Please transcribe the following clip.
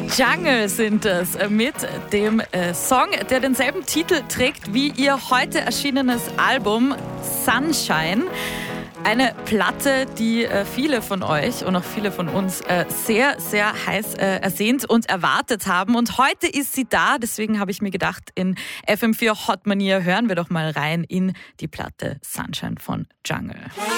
Jungle sind es mit dem Song, der denselben Titel trägt wie ihr heute erschienenes Album Sunshine. Eine Platte, die viele von euch und auch viele von uns sehr, sehr heiß ersehnt und erwartet haben. Und heute ist sie da, deswegen habe ich mir gedacht, in FM4 Hot Manier hören wir doch mal rein in die Platte Sunshine von Jungle.